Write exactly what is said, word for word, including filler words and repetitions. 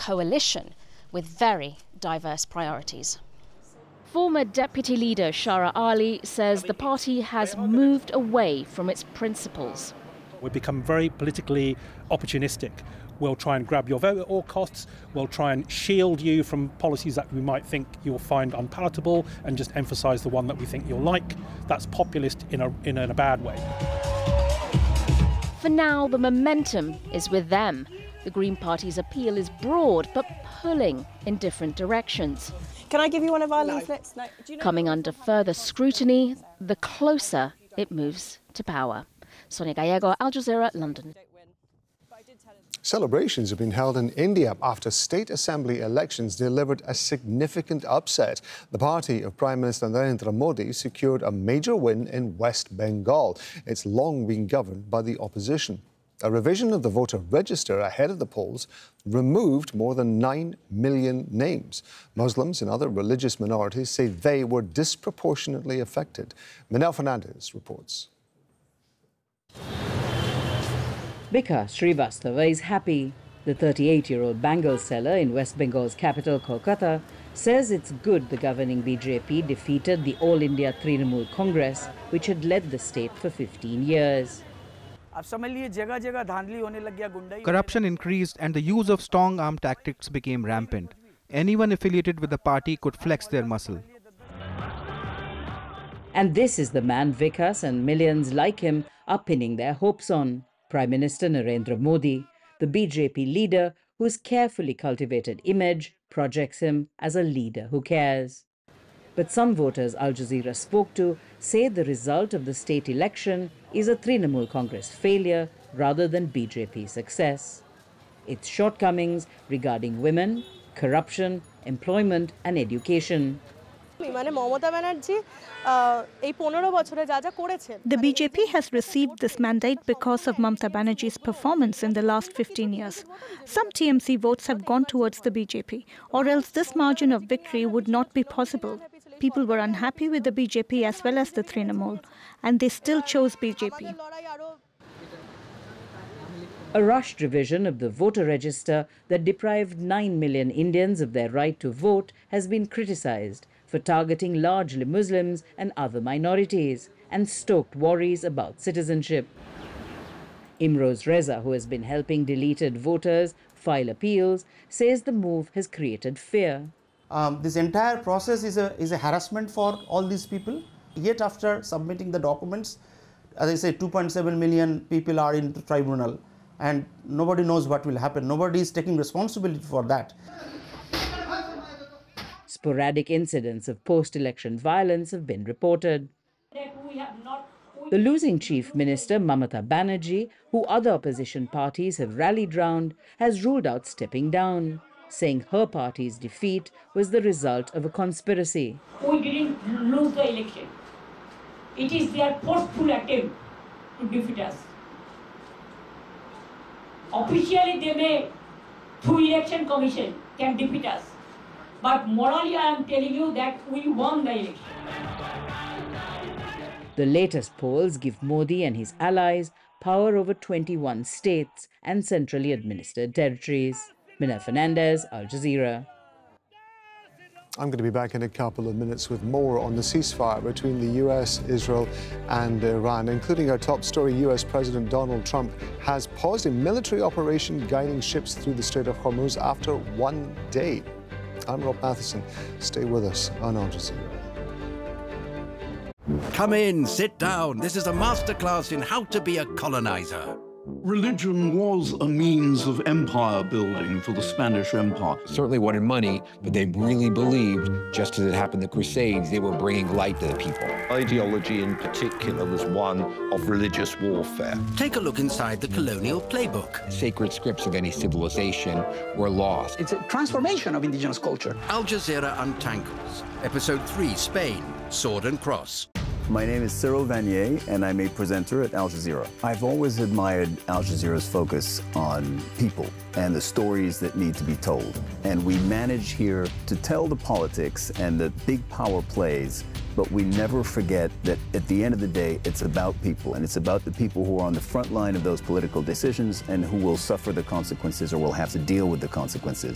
coalition with very diverse priorities. Former Deputy Leader Shara Ali says the party has moved away from its principles. We've become very politically opportunistic. We'll try and grab your vote at all costs. We'll try and shield you from policies that we might think you'll find unpalatable and just emphasise the one that we think you'll like. That's populist in a, in a bad way. For now, the momentum is with them. The Green Party's appeal is broad, but pulling in different directions. Can I give you one of our leaflets? No. Do you know Coming under further scrutiny, the closer it moves to power. Sonia Gallego, Al Jazeera, London. Celebrations have been held in India after state assembly elections delivered a significant upset. The party of Prime Minister Narendra Modi secured a major win in West Bengal. It's long been governed by the opposition. A revision of the voter register ahead of the polls removed more than nine million names. Muslims and other religious minorities say they were disproportionately affected. Manel Fernandez reports. Vikas Srivastava is happy. The thirty-eight-year-old bangle seller in West Bengal's capital, Kolkata, says it's good the governing B J P defeated the All India Trinamool Congress, which had led the state for fifteen years. Corruption increased and the use of strong arm tactics became rampant. Anyone affiliated with the party could flex their muscle. And this is the man Vikas and millions like him are pinning their hopes on. Prime Minister Narendra Modi, the B J P leader whose carefully cultivated image projects him as a leader who cares. But some voters Al Jazeera spoke to say the result of the state election is a Trinamool Congress failure rather than B J P success. Its shortcomings regarding women, corruption, employment and education. The B J P has received this mandate because of Mamata Banerjee's performance in the last fifteen years. Some T M C votes have gone towards the B J P, or else this margin of victory would not be possible. People were unhappy with the B J P as well as the Trinamool, and they still chose B J P. A rushed revision of the voter register that deprived nine million Indians of their right to vote has been criticized for targeting largely Muslims and other minorities and stoked worries about citizenship. Imroz Reza, who has been helping deleted voters file appeals, says the move has created fear. Um, this entire process is a, is a harassment for all these people. Yet after submitting the documents, as I say, two point seven million people are in the tribunal and nobody knows what will happen. Nobody is taking responsibility for that. Sporadic incidents of post-election violence have been reported. The losing Chief Minister, Mamata Banerjee, who other opposition parties have rallied round, has ruled out stepping down, saying her party's defeat was the result of a conspiracy. We didn't lose the election. It is their forceful attempt to defeat us. Officially, they may, through election commission, can defeat us. But morally, I am telling you that we won the election. The latest polls give Modi and his allies power over twenty-one states and centrally administered territories. Manel Fernandez, Al Jazeera. I'm going to be back in a couple of minutes with more on the ceasefire between the U S, Israel and Iran, including our top story. U S President Donald Trump has paused a military operation guiding ships through the Strait of Hormuz after one day. I'm Rob Matheson. Stay with us on Al Jazeera. Come in, sit down. This is a masterclass in how to be a colonizer. Religion was a means of empire building for the Spanish Empire. Certainly wanted money, but they really believed, just as it happened in the Crusades, they were bringing light to the people. Ideology in particular was one of religious warfare. Take a look inside the colonial playbook. Sacred scripts of any civilization were lost. It's a transformation of indigenous culture. Al Jazeera Untangles, Episode three, Spain, Sword and Cross. My name is Cyril Vanier, and I'm a presenter at Al Jazeera. I've always admired Al Jazeera's focus on people and the stories that need to be told. And we manage here to tell the politics and the big power plays, but we never forget that at the end of the day, it's about people, and it's about the people who are on the front line of those political decisions and who will suffer the consequences or will have to deal with the consequences.